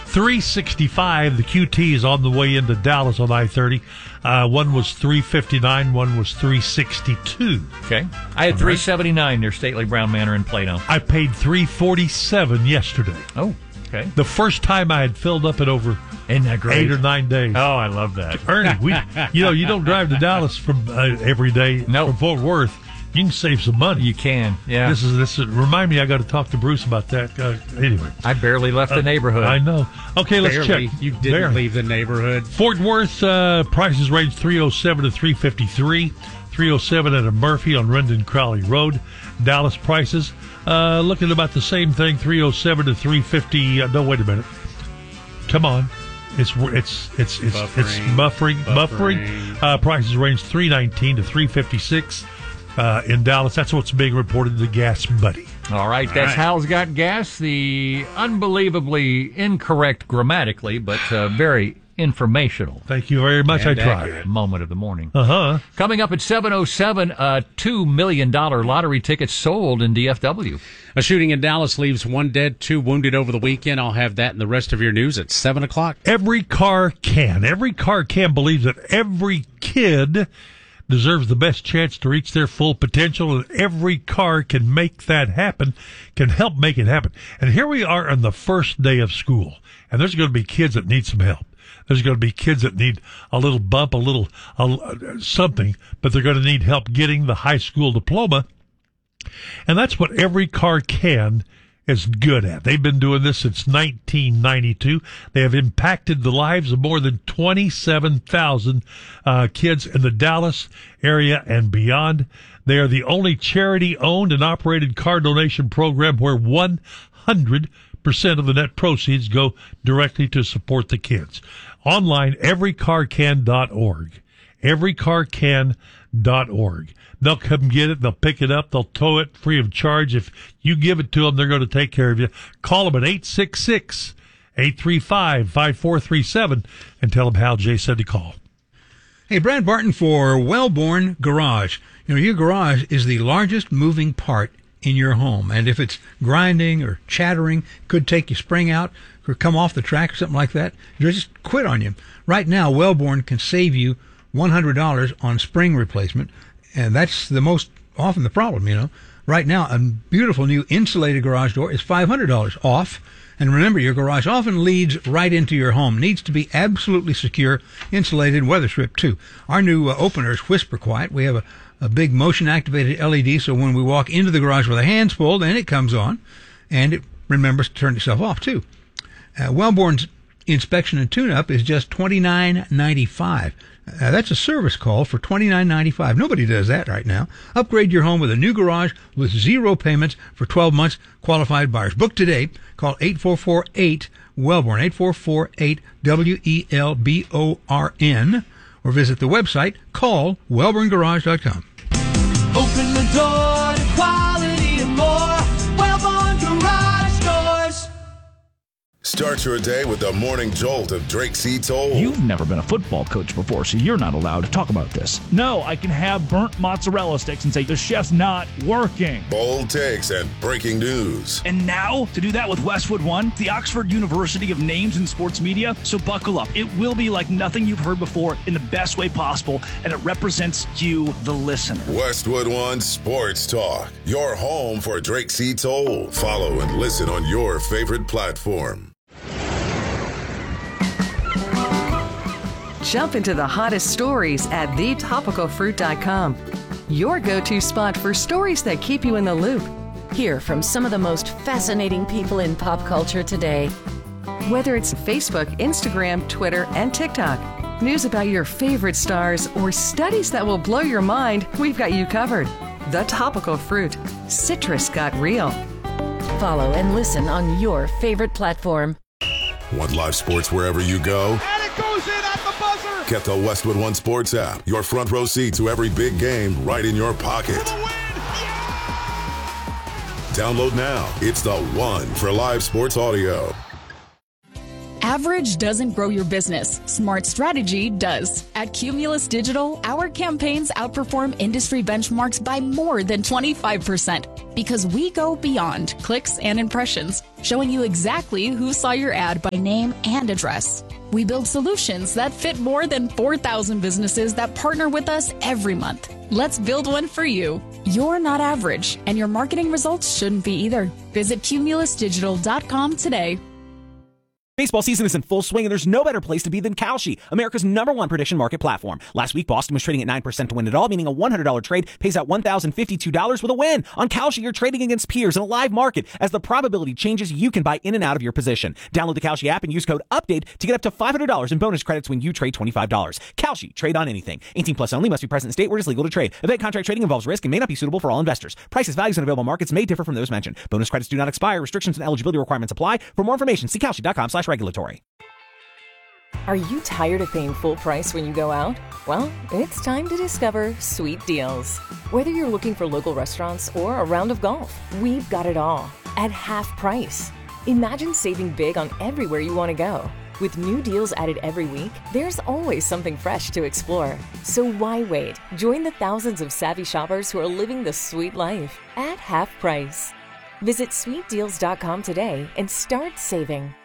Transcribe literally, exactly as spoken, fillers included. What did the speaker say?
three sixty-five. The Q T is on the way into Dallas on I thirty. Uh, one was three fifty-nine. One was three sixty-two. Okay. I had three seventy-nine near Stately Brown Manor in Plano. I paid three forty-seven yesterday. Oh, okay. The first time I had filled up it over Isn't that great? eight or nine days. Oh, I love that. Ernie, we, you know, you don't drive to Dallas from uh, every day Nope. from Fort Worth. You can save some money. You can, yeah. This is this. Is, remind me, I got to talk to Bruce about that. Uh, anyway, I barely left the neighborhood. I know. Okay, let's Barely. check. You didn't Barely. leave the neighborhood. Fort Worth uh, prices range three oh seven to three fifty-three. three oh seven at a Murphy on Rendon Crowley Road. Dallas prices uh, looking about the same thing. three oh seven to three fifty. Uh, no, wait a minute. Come on. It's it's it's it's Buffering. it's buffering buffering. Buffering. Uh, prices range three nineteen to three fifty-six uh, in Dallas. That's what's being reported to the Gas Buddy. All right, that's right. Hal's Got Gas, the unbelievably incorrect grammatically, but uh, very informational Thank you very much. And I tried. accurate. moment of the morning. Uh huh. Coming up at seven oh seven, uh, two million dollars lottery tickets sold in D F W. A shooting in Dallas leaves one dead, two wounded over the weekend. I'll have that and the rest of your news at seven o'clock. Every car can. Every car can believes that every kid deserves the best chance to reach their full potential, and every car can make that happen, can help make it happen. And here we are on the first day of school, and there's going to be kids that need some help. There's going to be kids that need a little bump, a little a, something, but they're going to need help getting the high school diploma. And that's what every car can is good at. They've been doing this since nineteen ninety-two. They have impacted the lives of more than twenty-seven thousand uh, kids in the Dallas area and beyond. They are the only charity-owned and operated car donation program where one hundred percent of the net proceeds go directly to support the kids. Online, every car can dot org. every car can dot org. They'll come get it. They'll pick it up. They'll tow it free of charge. If you give it to them, they're going to take care of you. Call them at eight six six, eight three five, five four three seven and tell them Hal J said to call. Hey, Brad Barton for Wellborn Garage. You know, your garage is the largest moving part in your home. And if it's grinding or chattering, could take your spring out or come off the track or something like that, just quit on you. Right now, Wellborn can save you one hundred dollars on spring replacement. And that's the most often the problem, you know. Right now, a beautiful new insulated garage door is five hundred dollars off. And remember, your garage often leads right into your home. Needs to be absolutely secure, insulated, weather stripped too. Our new uh, opener is Whisper Quiet. We have a, a big motion-activated L E D, so when we walk into the garage with our hands pulled, then it comes on, and it remembers to turn itself off too. Uh, Wellborn's inspection and tune-up is just twenty-nine ninety-five. Uh, that's a service call for twenty-nine ninety-five. Nobody does that right now. Upgrade your home with a new garage with zero payments for twelve months. Qualified buyers. Book today. Call eight four four eight Wellborn, eight four four eight W E L B O R N, or visit the website call wellborn garage dot com. Open the door to quality and more. Wellborn Garage Doors. Start your day with the morning jolt of Drake C. Toll. You've never been a football coach before, so you're not allowed to talk about this. No, I can have burnt mozzarella sticks and say the chef's not working. Bold takes and breaking news. And now, to do that with Westwood One, the Oxford University of Names in Sports Media, so buckle up. It will be like nothing you've heard before in the best way possible, and it represents you, the listener. Westwood One Sports Talk, your home for Drake C. Toll. Follow and listen on your favorite platform. Jump into the hottest stories at the topical fruit dot com. Your go-to spot for stories that keep you in the loop. Hear from some of the most fascinating people in pop culture today. Whether it's Facebook, Instagram, Twitter, and TikTok, news about your favorite stars, or studies that will blow your mind, we've got you covered. The Topical Fruit. Citrus got real. Follow and listen on your favorite platform. Want live sports wherever you go? And it goes in at the buzzer. Get the Westwood One Sports app. Your front row seat to every big game right in your pocket. For the win. Yeah. Download now. It's the one for live sports audio. Average doesn't grow your business. Smart strategy does. At Cumulus Digital, our campaigns outperform industry benchmarks by more than twenty-five percent because we go beyond clicks and impressions. showing you exactly who saw your ad by name and address. We build solutions that fit more than four thousand businesses that partner with us every month. Let's build one for you. You're not average, and your marketing results shouldn't be either. Visit cumulus digital dot com today. Baseball season is in full swing, and there's no better place to be than Kalshi, America's number one prediction market platform. Last week, Boston was trading at nine percent to win it all, meaning a one hundred dollars trade pays out one thousand fifty-two dollars with a win. On Kalshi, you're trading against peers in a live market. As the probability changes, you can buy in and out of your position. Download the Kalshi app and use code UPDATE to get up to five hundred dollars in bonus credits when you trade twenty-five dollars. Kalshi, trade on anything. eighteen plus only, must be present in state where it is legal to trade. Event contract trading involves risk and may not be suitable for all investors. Prices, values, and available markets may differ from those mentioned. Bonus credits do not expire. Restrictions and eligibility requirements apply. For more information, see kalshi dot com slash regulatory. Are you tired of paying full price when you go out? Well, it's time to discover Sweet Deals. Whether you're looking for local restaurants or a round of golf, we've got it all at half price. Imagine saving big on everywhere you want to go. With new deals added every week, there's always something fresh to explore. So why wait? Join the thousands of savvy shoppers who are living the sweet life at half price. Visit sweet deals dot com today and start saving.